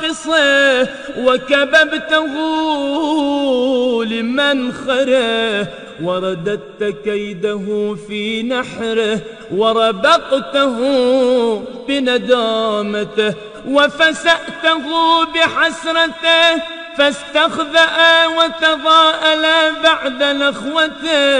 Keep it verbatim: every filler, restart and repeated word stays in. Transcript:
ناقصه وكببته لمنخره ورددت كيده في نحره وربقته بندامته وفسأته بحسرته فاستخذأ وتضاءل بعد نخوته